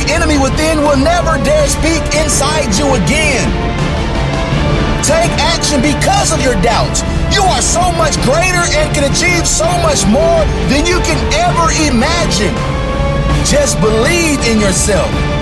the enemy within will never dare speak inside you again. Take action because of your doubts. You are so much greater and can achieve so much more than you can ever imagine. Just believe in yourself.